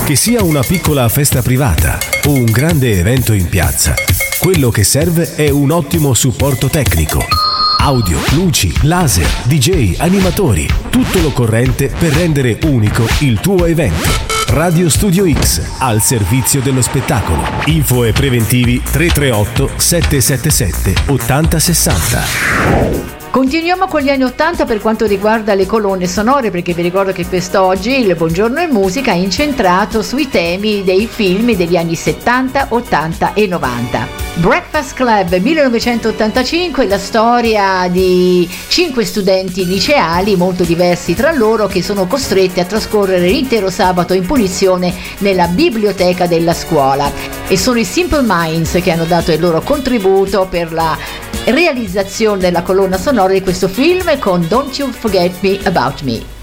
Che sia una piccola festa privata o un grande evento in piazza, quello che serve è un ottimo supporto tecnico. Audio, luci, laser, DJ, animatori, tutto l'occorrente per rendere unico il tuo evento. Radio Studio X, al servizio dello spettacolo. Info e preventivi 338 777 8060. Continuiamo con gli anni 80 per quanto riguarda le colonne sonore, perché vi ricordo che quest'oggi il Buongiorno e Musica è incentrato sui temi dei film degli anni 70, 80 e 90. Breakfast Club 1985, la storia di 5 studenti liceali molto diversi tra loro che sono costretti a trascorrere l'intero sabato in punizione nella biblioteca della scuola, e sono i Simple Minds che hanno dato il loro contributo per la realizzazione della colonna sonora di questo film con Don't You Forget Me About Me.